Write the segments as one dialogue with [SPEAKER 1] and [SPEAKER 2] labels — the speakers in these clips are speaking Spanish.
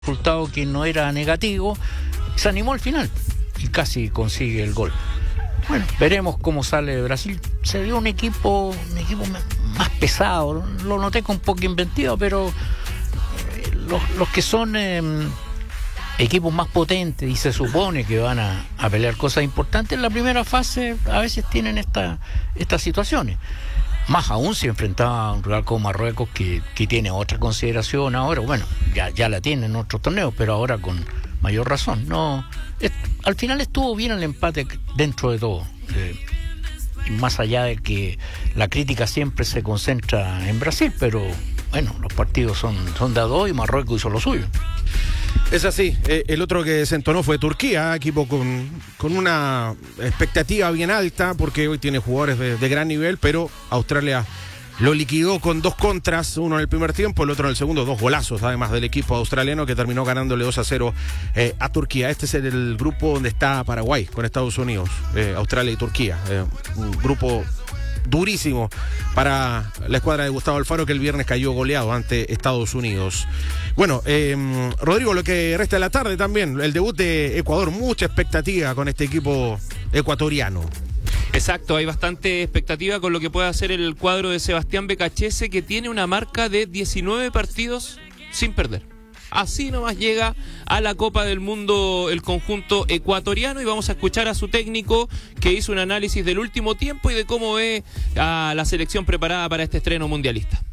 [SPEAKER 1] resultado que no era negativo, se animó al final y casi consigue el gol. Bueno, veremos cómo sale Brasil. Se vio un equipo más pesado, lo noté con poca inventiva, pero los que son equipos más potentes y se supone que van a pelear cosas importantes en la primera fase, a veces tienen estas situaciones. Más aún si enfrentaba a un rival como Marruecos que tiene otra consideración ahora. Bueno, ya la tiene en otros torneos, pero ahora con mayor razón. Al final estuvo bien el empate dentro de todo. Más allá de que la crítica siempre se concentra en Brasil, pero bueno, los partidos son de a dos y Marruecos hizo lo suyo.
[SPEAKER 2] Es así. El otro que se entonó fue Turquía, equipo con una expectativa bien alta, porque hoy tiene jugadores de gran nivel, pero Australia lo liquidó con 2 contras, uno en el primer tiempo, el otro en el segundo, 2 golazos además del equipo australiano que terminó ganándole 2-0 a Turquía. Este es el grupo donde está Paraguay con Estados Unidos, Australia y Turquía. Un grupo durísimo para la escuadra de Gustavo Alfaro, que el viernes cayó goleado ante Estados Unidos. Bueno, Rodrigo, lo que resta de la tarde también, el debut de Ecuador, mucha expectativa con este equipo ecuatoriano.
[SPEAKER 3] Exacto, hay bastante expectativa con lo que puede hacer el cuadro de Sebastián Becachese, que tiene una marca de 19 partidos sin perder. Así nomás llega a la Copa del Mundo el conjunto ecuatoriano, y vamos a escuchar a su técnico, que hizo un análisis del último tiempo y de cómo ve a la selección preparada para este estreno mundialista.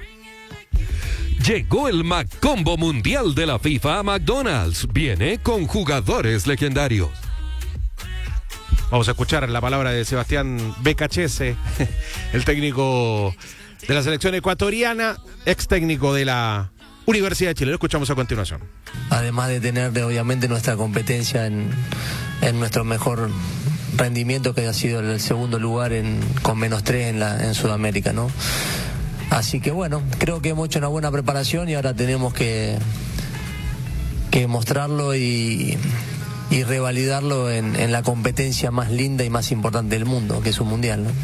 [SPEAKER 4] Llegó el McCombo Mundial de la FIFA a McDonald's. Viene con jugadores legendarios.
[SPEAKER 2] Vamos a escuchar la palabra de Sebastián Becachese, el técnico de la selección ecuatoriana, ex técnico de la Universidad de Chile. Lo escuchamos a continuación.
[SPEAKER 5] Además de tener obviamente nuestra competencia en nuestro mejor rendimiento, que ha sido el segundo lugar con -3 en Sudamérica, ¿no? Así que bueno, creo que hemos hecho una buena preparación y ahora tenemos que mostrarlo y revalidarlo en la competencia más linda y más importante del mundo, que es un mundial, ¿no?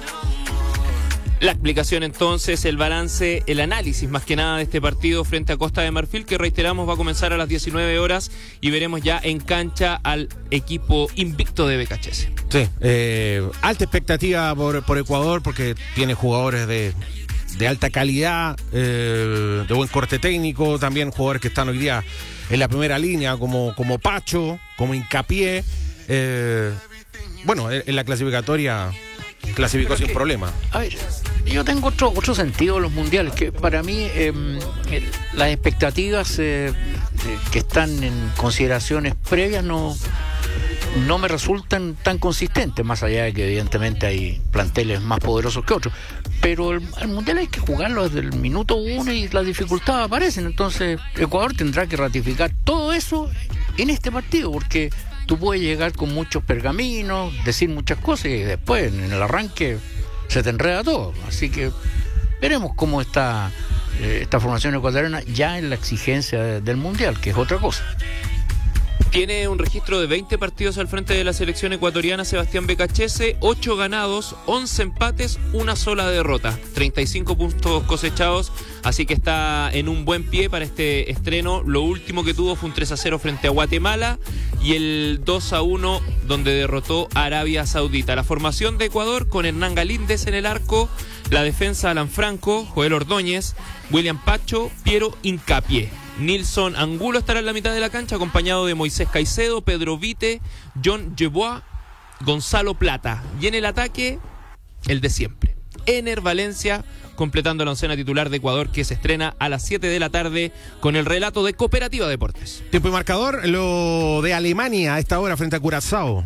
[SPEAKER 3] La explicación entonces, el balance, el análisis más que nada de este partido frente a Costa de Marfil, que reiteramos va a comenzar a las 19 horas y veremos ya en cancha al equipo invicto de Becachese.
[SPEAKER 2] Sí, alta expectativa por Ecuador, porque tiene jugadores de alta calidad, de buen corte técnico, también jugadores que están hoy día en la primera línea, como Pacho, como Hincapié. Bueno, en la clasificatoria clasificó sin problema.
[SPEAKER 1] A ver, yo tengo otro sentido de los mundiales, que para mí las expectativas que están en consideraciones previas no me resultan tan consistentes, más allá de que evidentemente hay planteles más poderosos que otros, pero el mundial hay que jugarlo desde el minuto 1 y las dificultades aparecen. Entonces Ecuador tendrá que ratificar todo eso en este partido, porque tú puedes llegar con muchos pergaminos, decir muchas cosas y después en el arranque se te enreda todo. Así que veremos cómo está esta formación ecuatoriana ya en la exigencia del mundial, que es otra cosa.
[SPEAKER 3] Tiene un registro de 20 partidos al frente de la selección ecuatoriana Sebastián Becachese, 8 ganados, 11 empates, una sola derrota, 35 puntos cosechados, así que está en un buen pie para este estreno. Lo último que tuvo fue un 3-0 frente a Guatemala y el 2-1 donde derrotó a Arabia Saudita. La formación de Ecuador con Hernán Galíndez en el arco, la defensa Alan Franco, Joel Ordóñez, William Pacho, Piero Hincapié. Nilson Angulo estará en la mitad de la cancha, acompañado de Moisés Caicedo, Pedro Vite, John Yeboah, Gonzalo Plata. Y en el ataque, el de siempre, Ener Valencia, completando la oncena titular de Ecuador, que se estrena a las 7 de la tarde con el relato de Cooperativa Deportes.
[SPEAKER 2] Tiempo y marcador, lo de Alemania a esta hora frente a Curazao.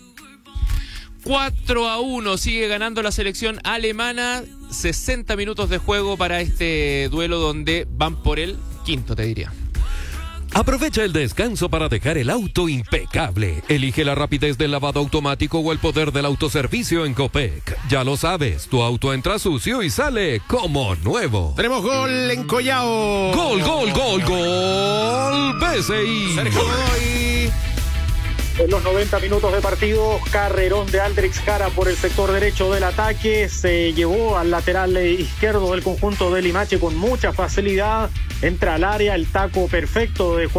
[SPEAKER 3] 4-1, sigue ganando la selección alemana. 60 minutos de juego para este duelo donde van por el quinto, te diría.
[SPEAKER 4] Aprovecha el descanso para dejar el auto impecable. Elige la rapidez del lavado automático o el poder del autoservicio en Copec. Ya lo sabes, tu auto entra sucio y sale como nuevo.
[SPEAKER 2] Tenemos gol en Collao.
[SPEAKER 4] Gol, gol, gol, gol. BCI.
[SPEAKER 2] Sergio Godoy.
[SPEAKER 6] En los 90 minutos de partido, carrerón de Aldrich Jara por el sector derecho del ataque, se llevó al lateral izquierdo del conjunto de Limache con mucha facilidad, entra al área, el taco perfecto de Juan